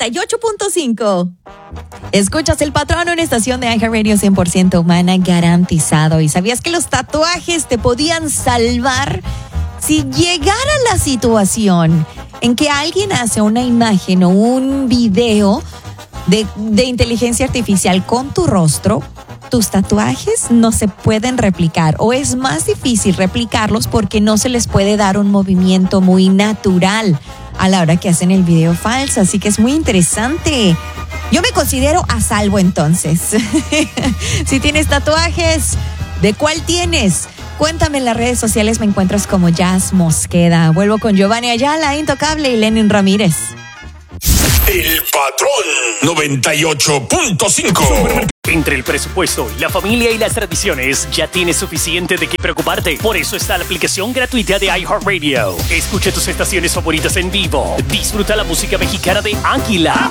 98.5. Escuchas El Patrón, una estación de iHeartRadio 100% humana, garantizado. ¿Y sabías que los tatuajes te podían salvar si llegara la situación en que alguien hace una imagen o un video de inteligencia artificial con tu rostro? Tus tatuajes no se pueden replicar, o es más difícil replicarlos porque no se les puede dar un movimiento muy natural a la hora que hacen el video falso. Así que es muy interesante. Yo me considero a salvo entonces. Si tienes tatuajes, ¿de cuál tienes? Cuéntame en las redes sociales, me encuentras como Jazz Mosqueda. Vuelvo con Giovanni Ayala, Intocable, y Lenin Ramírez. El Patrón 98.5. Entre el presupuesto, la familia y las tradiciones, ya tienes suficiente de qué preocuparte. Por eso está la aplicación gratuita de iHeartRadio. Escucha tus estaciones favoritas en vivo. Disfruta la música mexicana de Águila